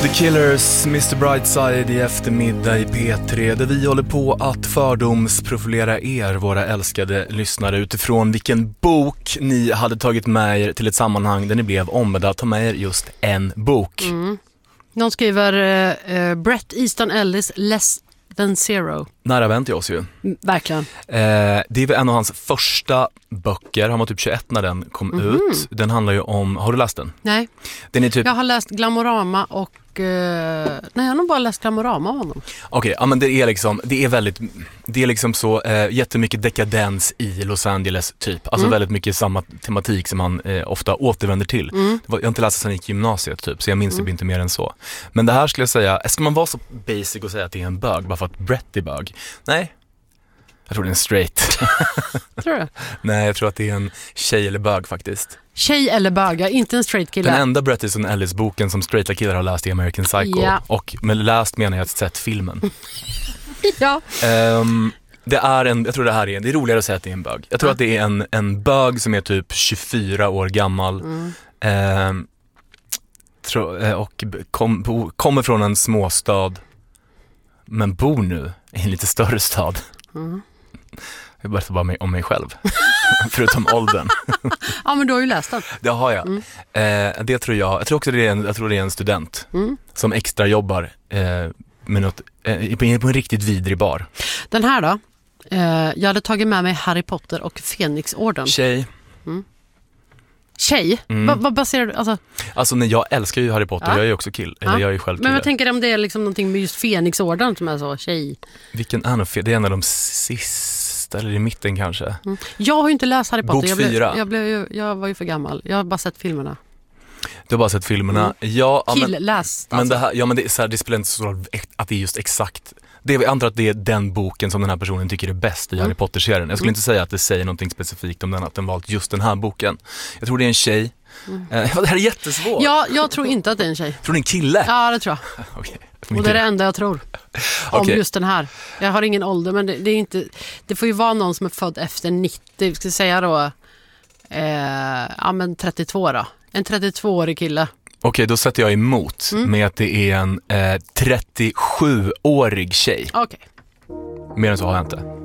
The Killers, Mr. Brightside i eftermiddag i P3 där vi håller på att fördomsprofilera er, våra älskade lyssnare, utifrån vilken bok ni hade tagit med er till ett sammanhang där ni blev ombedda att ta med er just en bok. Någon skriver Bret Easton Ellis Less Than Zero. Nära vän till oss ju. Verkligen. Det är väl en av hans första böcker. Han var typ 21 när den kom ut. Den handlar ju om, har du läst den? Nej. Den är typ... Jag har läst Glamorama och nej, jag har nog bara läst Glamorama av honom. Okej, ja men det är liksom så jättemycket dekadens i Los Angeles typ. Alltså väldigt mycket samma tematik som han ofta återvänder till. Jag har inte läst sen i gymnasiet typ, så jag minns inte mer än så. Men det här skulle jag säga, ska man vara så basic och säga att det är en bög bara för att Bret är bög? Nej. Jag tror det är en straight. Tror du? Nej, jag tror att det är en tjej eller bög faktiskt. Tjej eller böga, inte en straight kille. Den enda Bret Easton Ellis-boken som straighta killar har läst i American Psycho. Ja. Och med läst menar jag att sett filmen. Ja. Det är roligare att säga att det är en bög. Jag tror att det är en bög som är typ 24 år gammal. Och kommer från en småstad men bor nu i en lite större stad. Jag berättar bara om mig själv. Förutom åldern. Ja, men du har ju läst den. Det har jag. Det tror jag. Jag tror också det är en student som extra jobbar med något, på en riktigt vidrig bar. Den här då? Jag hade tagit med mig Harry Potter och Fenixorden. Tjej. Tjej? Vad baserar du? Alltså när jag älskar ju Harry Potter, jag är ju också kill. Eller jag är ju själv kille. Men jag tänker om det är liksom någonting med just Fenixorden som är så tjej. Vilken är det? Det är en av de sista, eller i mitten kanske. Jag har ju inte läst Harry Potter. Bok 4. Jag var ju för gammal. Jag har bara sett filmerna. Du har bara sett filmerna. Ja, Killläst. Men det här, men det är så här, det spelar inte så roll att det är just exakt. Jag antar att det är den boken som den här personen tycker är bäst i Harry Potter-serien. Jag skulle inte säga att det säger någonting specifikt om den, att den valt just den här boken. Jag tror det är en tjej. Det här är jättesvårt. Ja, jag tror inte att det är en tjej. Tror du en kille? Ja, det tror jag. Okay. Och det är det enda jag tror om just den här. Jag har ingen ålder, men det är inte. Det får ju vara någon som är född efter 90. Vi ska säga då men 32 då. En 32-årig kille. Okej, då sätter jag emot med att det är en 37-årig tjej. Okej. Mer än så har jag inte.